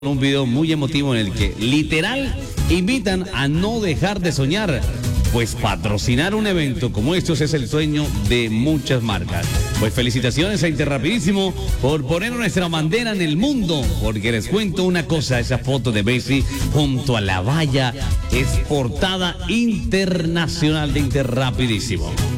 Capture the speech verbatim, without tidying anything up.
Un video muy emotivo en el que literal invitan a no dejar de soñar, pues patrocinar un evento como estos es el sueño de muchas marcas. Pues felicitaciones a Interrapidísimo por poner nuestra bandera en el mundo, porque les cuento una cosa, esa foto de Bessie junto a la valla es portada internacional de Interrapidísimo.